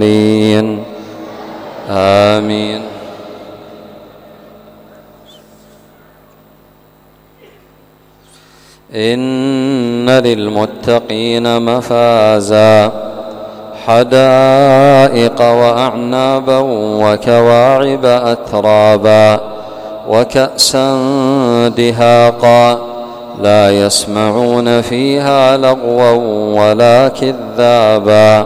آمين. إن للمتقين مفازا حدائق وأعنابا وكواعب أترابا وكأسا دهاقا لا يسمعون فيها لغوا ولا كذابا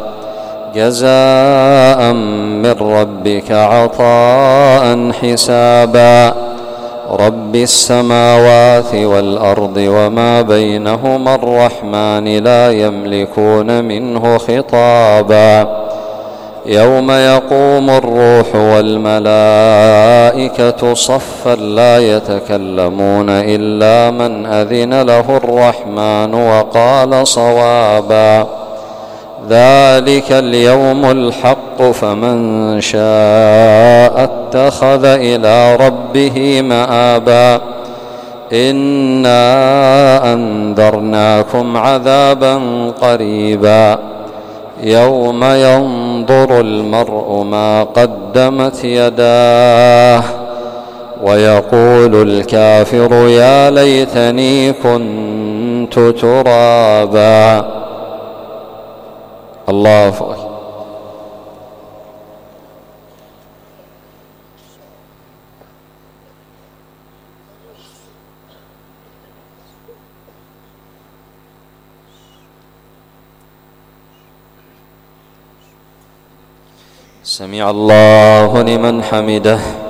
جزاء من ربك عطاء حسابا رب السماوات والأرض وما بينهما الرحمن لا يملكون منه خطابا يوم يقوم الروح والملائكة صفا لا يتكلمون إلا من أذن له الرحمن وقال صوابا ذلك اليوم الحق فمن شاء اتخذ إلى ربه مآبا إنا أنذرناكم عذابا قريبا يوم ينظر المرء ما قدمت يداه ويقول الكافر يا ليتني كنت ترابا. الله أكبر. سمع الله لمن حمده.